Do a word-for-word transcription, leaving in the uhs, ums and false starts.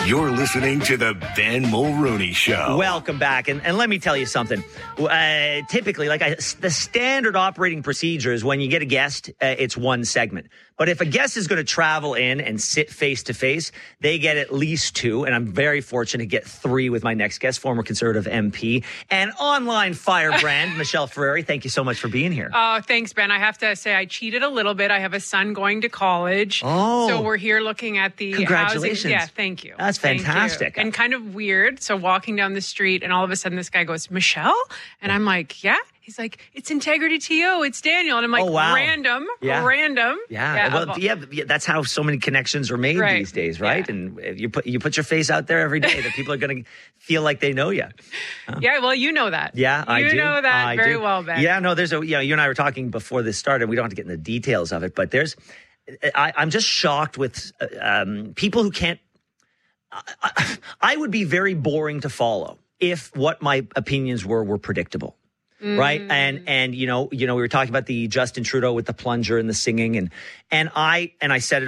You're listening to the Ben Mulrooney Show. Welcome back. And, and let me tell you something. Uh, typically, like I, the standard operating procedure is when you get a guest, uh, it's one segment. But if a guest is going to travel in and sit face to face, they get at least two. And I'm very fortunate to get three with my next guest, former Conservative M P and online firebrand, Michelle Ferrari. Thank you so much for being here. Oh, thanks, Ben. I have to say I cheated a little bit. I have a son going to college. Oh. So we're here looking at the Congratulations. housing. Yeah, thank you. That's Thank you. fantastic. And kind of weird. So walking down the street and all of a sudden this guy goes, Michelle? And I'm like, yeah. He's like, it's Integrity T O. It's Daniel. And I'm like, Oh, wow. random, Yeah. random. Yeah, Yeah, well, of- yeah, yeah, that's how so many connections are made Right. these days, right? Yeah. And you put you put your face out there every day that people are going to feel like they know you. Yeah, well, you know that. Yeah, I you do. You know that I very do. well, Ben. Yeah, no, there's a, you know, you and I were talking before this started. We don't have to get into the details of it, but there's, I, I'm just shocked with um, people who can't, I, I would be very boring to follow if what my opinions were were predictable. Right. And, and, you know, you know, we were talking about the Justin Trudeau with the plunger and the singing and, and I, and I said it